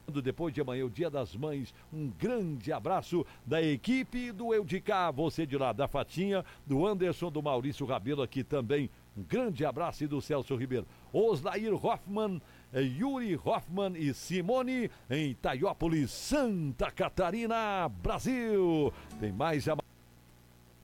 Depois de amanhã, o Dia das Mães, um grande abraço da equipe do Eu de Cá, você de lá, da Fatinha, do Anderson, do Maurício Rabelo aqui também, um grande abraço, e do Celso Ribeiro, Oslair Hoffman, Yuri Hoffman e Simone em Itaiópolis, Santa Catarina, Brasil. Tem mais